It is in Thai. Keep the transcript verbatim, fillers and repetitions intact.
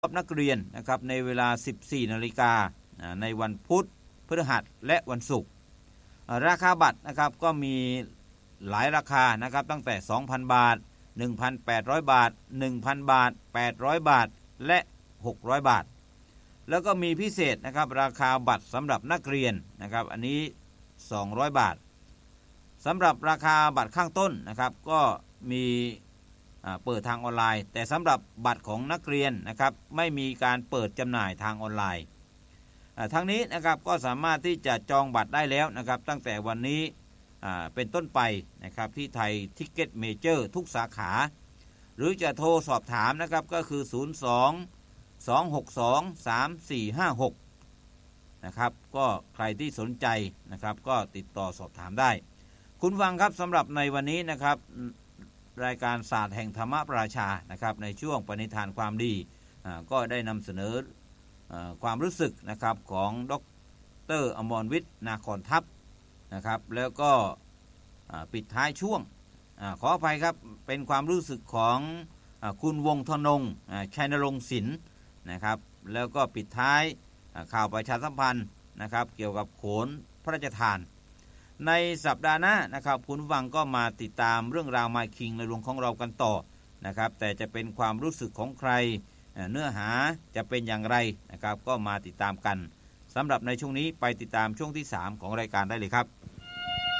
รับนักเรียนนะครับในเวลา สิบสี่ นาฬิกาในวันพุธพฤหัสและวันศุกร์ราคาบัตรนะครับก็มีหลายราคานะครับตั้งแต่ สองพัน บาท หนึ่งพันแปดร้อย บาท หนึ่งพัน บาท แปดร้อย บาทและหกร้อยบาทแล้วก็มีพิเศษนะครับราคาบัตรสำหรับนักเรียนนะครับอันนี้สองร้อยบาทสำหรับราคาบัตรข้างต้นนะครับก็มีเปิดทางออนไลน์แต่สำหรับบัตรของนักเรียนนะครับไม่มีการเปิดจำหน่ายทางออนไลน์ทั้งนี้นะครับก็สามารถที่จะจองบัตรได้แล้วนะครับตั้งแต่วันนี้เป็นต้นไปนะครับที่ไทยทิกเก็ตเมเจอร์ทุกสาขาหรือจะโทรสอบถามนะครับก็คือศูนย์ สอง สอง หก สอง สาม สี่ ห้า หกนะครับก็ใครที่สนใจนะครับก็ติดต่อสอบถามได้คุณฟังครับสำหรับในวันนี้นะครับรายการศาสตร์แห่งธรรมประชานะครับในช่วงปณิธานความดีก็ได้นำเสนอความรู้สึกนะครับของดร.อมรวิทย์นาคอนทัพนะครับแล้วก็ปิดท้ายช่วงขออภัยครับเป็นความรู้สึกของคุณวงธนงชัยนรงค์ศิลป์นะครับแล้วก็ปิดท้ายข่าวประชาสัมพันธ์นะครับเกี่ยวกับโขนพระราชทานในสัปดาห์หน้านะครับคุณฟังก็มาติดตามเรื่องราวมาคิงในหลวงของเรากันต่อนะครับแต่จะเป็นความรู้สึกของใครเนื้อหาจะเป็นอย่างไรนะครับก็มาติดตามกันสำหรับในช่วงนี้ไปติดตามช่วงที่สามของรายการได้เลยครับ